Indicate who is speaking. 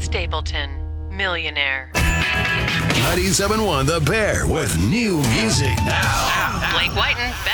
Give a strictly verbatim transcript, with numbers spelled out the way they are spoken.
Speaker 1: Stapleton, Millionaire.
Speaker 2: ninety-seven point one The Bear with new music now.
Speaker 1: Blake Whiten,